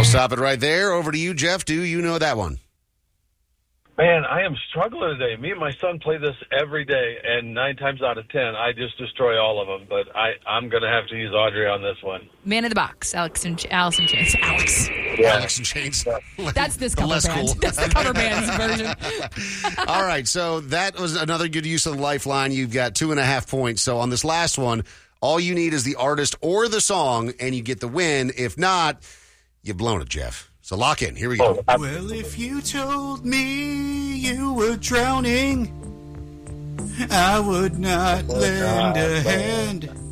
stop it right there. Over to you, Jeff. Do you know that one? Man, I am struggling today. Me and my son play this every day, and 9 times out of 10, I just destroy all of them. But I'm going to have to use Audrey on this one. Man in the Box, Alice in Chains. Alex. Yeah. Alex in Chains. That's this cover band. Cool. That's the cover band's version. All right, so that was another good use of the lifeline. You've got 2.5 points. So on this last one, all you need is the artist or the song, and you get the win. If not, you've blown it, Jeff. So lock in. Here we go. Well, if you told me you were drowning, I would not lend a hand.